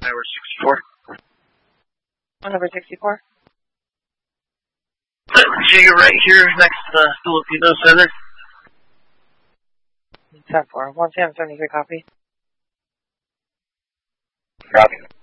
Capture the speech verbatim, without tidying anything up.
number sixty-four. On number sixty-four? So you're right here next to the Filipino Center. ten four. one ten seventy-three, copy. Copy.